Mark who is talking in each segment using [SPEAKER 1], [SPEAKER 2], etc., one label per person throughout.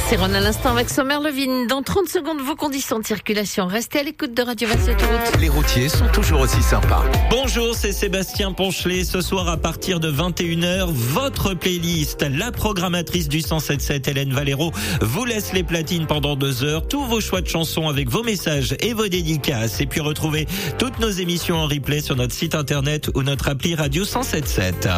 [SPEAKER 1] C'est Ron à l'instant avec Sommer Levine. Dans 30 secondes, vos conditions de circulation. Restez à l'écoute de Radio Vinci Autoroute.
[SPEAKER 2] Les routiers sont toujours aussi sympas.
[SPEAKER 3] Bonjour, c'est Sébastien Ponchelet. Ce soir, à partir de 21h, votre playlist, la programmatrice du 107.7, Hélène Valero, vous laisse les platines pendant 2 heures. Tous vos choix de chansons avec vos messages et vos dédicaces. Et puis retrouvez toutes nos émissions en replay sur notre site internet ou notre appli Radio 107.7.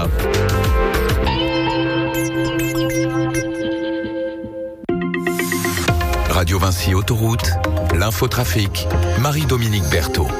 [SPEAKER 2] Radio Vinci Autoroute, l'infotrafic, Marie-Dominique Berthaud.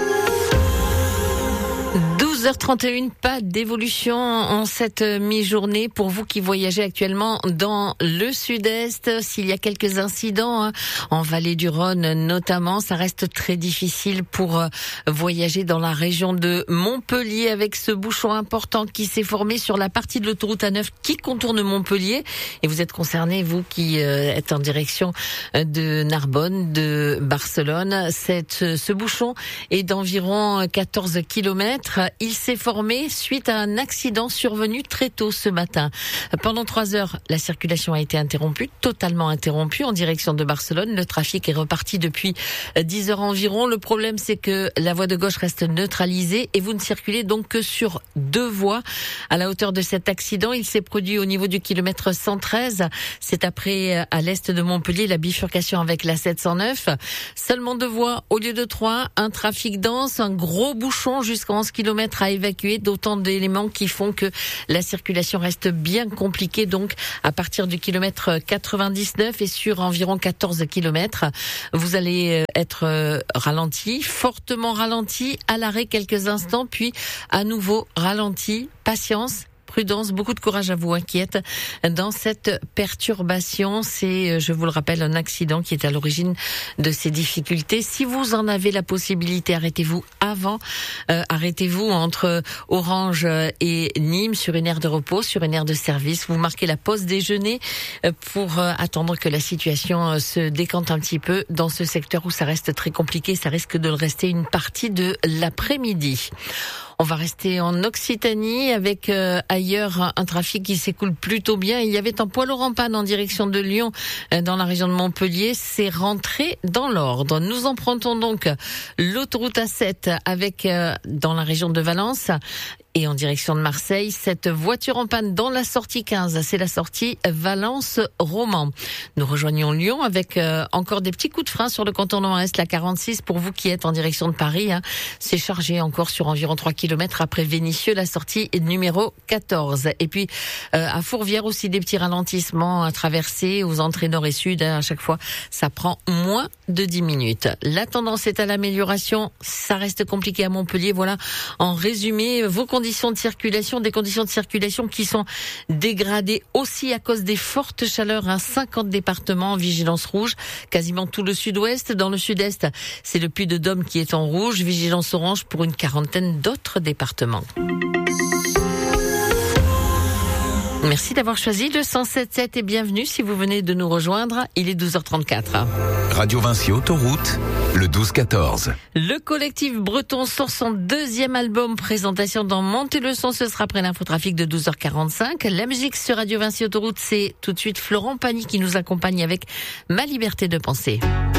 [SPEAKER 1] 12h31, pas d'évolution en cette mi-journée pour vous qui voyagez actuellement dans le sud-est. S'il y a quelques incidents en vallée du Rhône notamment, ça reste très difficile pour voyager dans la région de Montpellier avec ce bouchon important qui s'est formé sur la partie de l'autoroute A9 qui contourne Montpellier. Et vous êtes concernés, vous qui êtes en direction de Narbonne, de Barcelone. Ce bouchon est d'environ 14 kilomètres. Il s'est formé suite à un accident survenu très tôt ce matin. Pendant 3 heures, la circulation a été interrompue, totalement interrompue en direction de Barcelone. Le trafic est reparti depuis 10 heures environ. Le problème, c'est que la voie de gauche reste neutralisée et vous ne circulez donc que sur 2 voies. À la hauteur de cet accident, il s'est produit au niveau du kilomètre 113. C'est après, à l'est de Montpellier, la bifurcation avec la 709. Seulement 2 voies au lieu de 3. Un trafic dense, un gros bouchon jusqu'à 11 kilomètres à évacuer, d'autant d'éléments qui font que la circulation reste bien compliquée. Donc, à partir du kilomètre 99 et sur environ 14 kilomètres, vous allez être ralenti, fortement ralenti, à l'arrêt quelques instants, puis à nouveau ralenti. Patience. Prudence, beaucoup de courage à vous inquiète dans cette perturbation. C'est, je vous le rappelle, un accident qui est à l'origine de ces difficultés. Si vous en avez la possibilité, arrêtez-vous avant. Arrêtez-vous entre Orange et Nîmes sur une aire de repos, sur une aire de service. Vous marquez la pause déjeuner pour attendre que la situation se décante un petit peu dans ce secteur où ça reste très compliqué. Ça risque de le rester une partie de l'après-midi. On va rester en Occitanie avec ailleurs un trafic qui s'écoule plutôt bien. Il y avait un poids lourd en panne en direction de Lyon dans la région de Montpellier. C'est rentré dans l'ordre. Nous empruntons donc l'autoroute A7 avec dans la région de Valence et en direction de Marseille. Cette voiture en panne dans la sortie 15, c'est la sortie Valence-Romans. Nous rejoignons Lyon avec encore des petits coups de frein sur le contournement Est, la 46 pour vous qui êtes en direction de Paris. C'est chargé encore sur environ 3 kilomètres après Vénissieux, la sortie numéro 14. Et puis à Fourvière aussi des petits ralentissements à traverser aux entrées nord et sud. À chaque fois, ça prend moins de 10 minutes. La tendance est à l'amélioration. Ça reste compliqué à Montpellier. Voilà, en résumé, vos conditions de circulation, des conditions de circulation qui sont dégradées aussi à cause des fortes chaleurs. 50 départements en vigilance rouge, quasiment tout le sud-ouest. Dans le sud-est, c'est le Puy-de-Dôme qui est en rouge, vigilance orange pour une quarantaine d'autres départements. Merci d'avoir choisi le 107.7 et bienvenue si vous venez de nous rejoindre. Il est 12h34.
[SPEAKER 2] Radio Vinci Autoroute, le 12-14.
[SPEAKER 1] Le collectif breton sort son 2e album. Présentation dans Montez-le-son, ce sera après l'infotrafic de 12h45. La musique sur Radio Vinci Autoroute, c'est tout de suite Florent Pagny qui nous accompagne avec Ma liberté de penser.